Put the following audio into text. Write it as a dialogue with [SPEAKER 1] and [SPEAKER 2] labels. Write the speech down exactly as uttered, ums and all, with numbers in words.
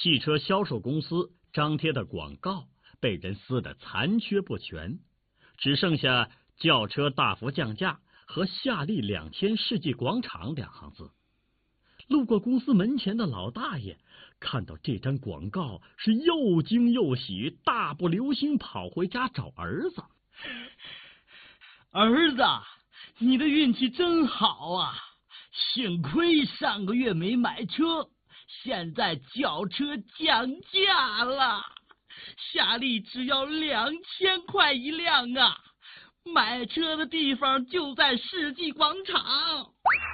[SPEAKER 1] 汽车销售公司张贴的广告被人撕得残缺不全，只剩下轿车大幅降价和夏利两千世纪广场两行字。路过公司门前的老大爷看到这张广告是又惊又喜，大步流星跑回家找儿子。
[SPEAKER 2] 儿子，你的运气真好啊，幸亏上个月没买车，现在轿车降价了，夏利只要两千块一辆啊！买车的地方就在世纪广场。